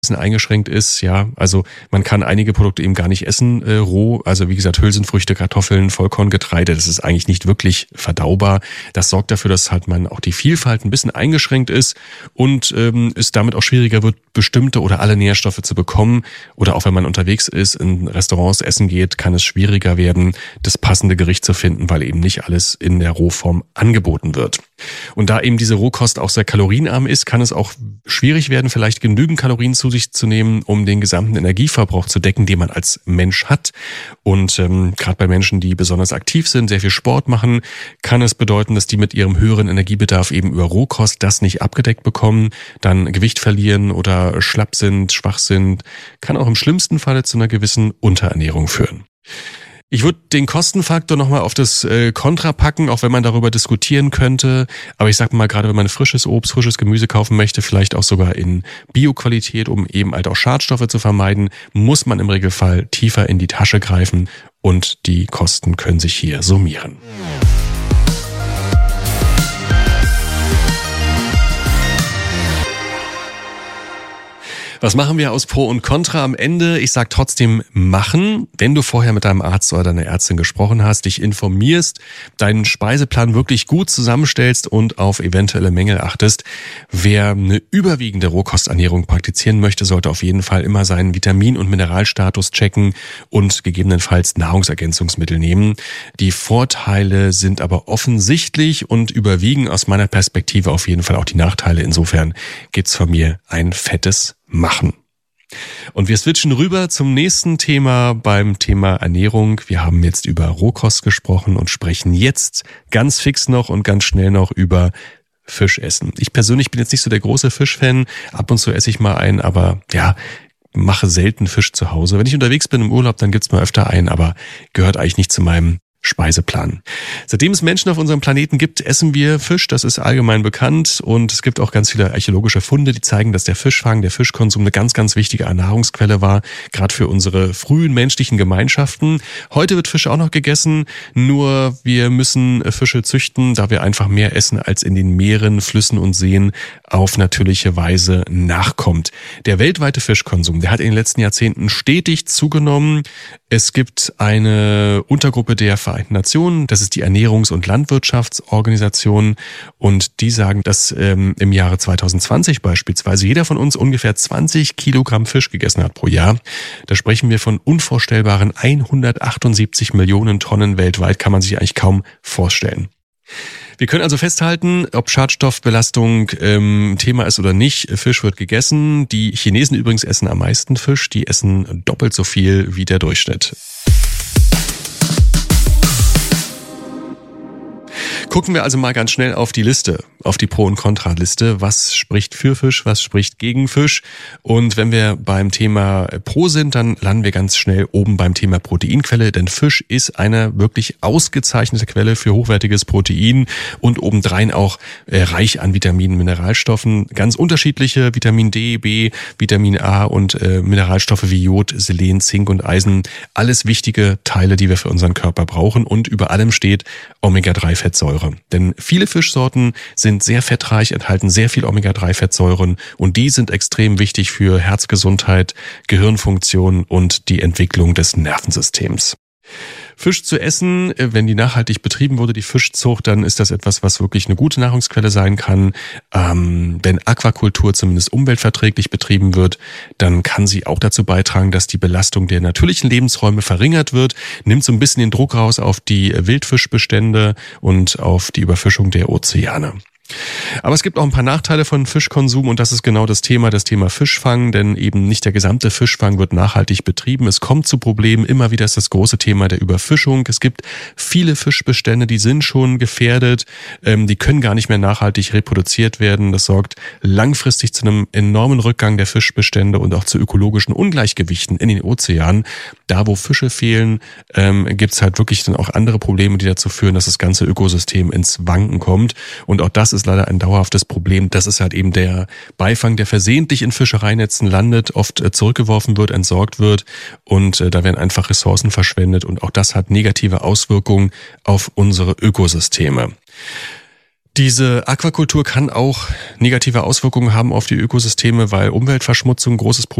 bisschen eingeschränkt ist, ja, also man kann einige Produkte eben gar nicht essen roh, also wie gesagt Hülsenfrüchte, Kartoffeln, Vollkorngetreide, das ist eigentlich nicht wirklich verdaubar. Das sorgt dafür, dass halt man auch die Vielfalt ein bisschen eingeschränkt ist und es damit auch schwieriger wird, bestimmte oder alle Nährstoffe zu bekommen, oder auch wenn man unterwegs ist, in Restaurants essen geht, kann es schwieriger werden, das passende Gericht zu finden, weil eben nicht alles in der Rohform angeboten wird. Und da eben diese Rohkost auch sehr kalorienarm ist, kann es auch schwierig werden, vielleicht genügend Kalorien zu sich zu nehmen, um den gesamten Energieverbrauch zu decken, den man als Mensch hat. Und gerade bei Menschen, die besonders aktiv sind, sehr viel Sport machen, kann es bedeuten, dass die mit ihrem höheren Energiebedarf eben über Rohkost das nicht abgedeckt bekommen, dann Gewicht verlieren oder schlapp sind, schwach sind, kann auch im schlimmsten Falle zu einer gewissen Unterernährung führen. Ich würde den Kostenfaktor nochmal auf das Kontra packen, auch wenn man darüber diskutieren könnte. Aber ich sag mal, gerade wenn man frisches Obst, frisches Gemüse kaufen möchte, vielleicht auch sogar in Bio-Qualität, um eben halt auch Schadstoffe zu vermeiden, muss man im Regelfall tiefer in die Tasche greifen und die Kosten können sich hier summieren. Was machen wir aus Pro und Contra am Ende? Ich sag trotzdem machen, wenn du vorher mit deinem Arzt oder deiner Ärztin gesprochen hast, dich informierst, deinen Speiseplan wirklich gut zusammenstellst und auf eventuelle Mängel achtest. Wer eine überwiegende Rohkosternährung praktizieren möchte, sollte auf jeden Fall immer seinen Vitamin- und Mineralstatus checken und gegebenenfalls Nahrungsergänzungsmittel nehmen. Die Vorteile sind aber offensichtlich und überwiegen aus meiner Perspektive auf jeden Fall auch die Nachteile. Insofern gibt's von mir ein fettes Machen. Und wir switchen rüber zum nächsten Thema beim Thema Ernährung. Wir haben jetzt über Rohkost gesprochen und sprechen jetzt ganz fix noch und ganz schnell noch über Fisch essen. Ich persönlich bin jetzt nicht so der große Fischfan. Ab und zu esse ich mal einen, aber ja, mache selten Fisch zu Hause. Wenn ich unterwegs bin im Urlaub, dann gibt's mal öfter einen, aber gehört eigentlich nicht zu meinem Speiseplan. Seitdem es Menschen auf unserem Planeten gibt, essen wir Fisch, das ist allgemein bekannt, und es gibt auch ganz viele archäologische Funde, die zeigen, dass der Fischfang, der Fischkonsum eine ganz, ganz wichtige Nahrungsquelle war, gerade für unsere frühen menschlichen Gemeinschaften. Heute wird Fisch auch noch gegessen, nur wir müssen Fische züchten, da wir einfach mehr essen, als in den Meeren, Flüssen und Seen auf natürliche Weise nachkommt. Der weltweite Fischkonsum, der hat in den letzten Jahrzehnten stetig zugenommen. Es gibt eine Untergruppe der Vereinten Nationen, das ist die Ernährungs- und Landwirtschaftsorganisation, und die sagen, dass im Jahre 2020 beispielsweise jeder von uns ungefähr 20 Kilogramm Fisch gegessen hat pro Jahr. Da sprechen wir von unvorstellbaren 178 Millionen Tonnen weltweit, kann man sich eigentlich kaum vorstellen. Wir können also festhalten, ob Schadstoffbelastung Thema ist oder nicht, Fisch wird gegessen. Die Chinesen übrigens essen am meisten Fisch, die essen doppelt so viel wie der Durchschnitt. Gucken wir also mal ganz schnell auf die Liste, auf die Pro- und Contra-Liste. Was spricht für Fisch, was spricht gegen Fisch? Und wenn wir beim Thema Pro sind, dann landen wir ganz schnell oben beim Thema Proteinquelle, denn Fisch ist eine wirklich ausgezeichnete Quelle für hochwertiges Protein und obendrein auch reich an Vitaminen, Mineralstoffen, ganz unterschiedliche, Vitamin D, B, Vitamin A und Mineralstoffe wie Jod, Selen, Zink und Eisen. Alles wichtige Teile, die wir für unseren Körper brauchen, und über allem steht Omega-3-Fettsäure. Denn viele Fischsorten sind sehr fettreich, enthalten sehr viel Omega-3-Fettsäuren, und die sind extrem wichtig für Herzgesundheit, Gehirnfunktion und die Entwicklung des Nervensystems. Fisch zu essen, wenn die nachhaltig betrieben wurde, die Fischzucht, dann ist das etwas, was wirklich eine gute Nahrungsquelle sein kann. Wenn Aquakultur zumindest umweltverträglich betrieben wird, dann kann sie auch dazu beitragen, dass die Belastung der natürlichen Lebensräume verringert wird, nimmt so ein bisschen den Druck raus auf die Wildfischbestände und auf die Überfischung der Ozeane. Aber es gibt auch ein paar Nachteile von Fischkonsum, und das ist genau das Thema Fischfang, denn eben nicht der gesamte Fischfang wird nachhaltig betrieben. Es kommt zu Problemen, immer wieder ist das große Thema der Überfischung. Es gibt viele Fischbestände, die sind schon gefährdet, die können gar nicht mehr nachhaltig reproduziert werden. Das sorgt langfristig zu einem enormen Rückgang der Fischbestände und auch zu ökologischen Ungleichgewichten in den Ozeanen. Da, wo Fische fehlen, gibt es halt wirklich dann auch andere Probleme, die dazu führen, dass das ganze Ökosystem ins Wanken kommt, und auch das ist leider ein dauerhaftes Problem. Das ist halt eben der Beifang, der versehentlich in Fischereinetzen landet, oft zurückgeworfen wird, entsorgt wird, und da werden einfach Ressourcen verschwendet, und auch das hat negative Auswirkungen auf unsere Ökosysteme. Diese Aquakultur kann auch negative Auswirkungen haben auf die Ökosysteme, weil Umweltverschmutzung ein großes Problem